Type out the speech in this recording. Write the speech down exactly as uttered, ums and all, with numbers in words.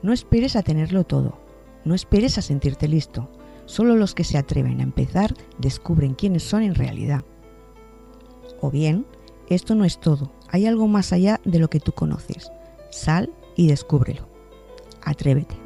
No esperes a tenerlo todo, no esperes a sentirte listo. Solo los que se atreven a empezar descubren quiénes son en realidad. O bien, esto no es todo, hay algo más allá de lo que tú conoces. Sal y descúbrelo. Atrévete.